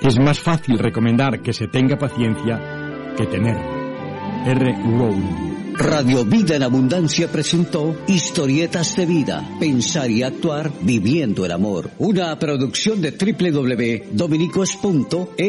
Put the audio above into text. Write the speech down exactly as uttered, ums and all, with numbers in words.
Es más fácil recomendar que se tenga paciencia que tener. R. Rowling. Radio Vida en Abundancia presentó Historietas de Vida, pensar y actuar viviendo el amor. Una producción de doble u doble u doble u punto dominicos punto e